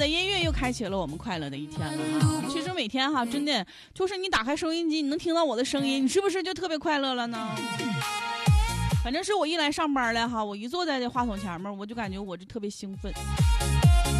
的音乐又开启了我们快乐的一天了哈。其实每天哈，真的就是你打开收音机，你能听到我的声音，你是不是就特别快乐了呢？反正是我一来上班了哈，我一坐在这话筒前面，我就感觉我就特别兴奋。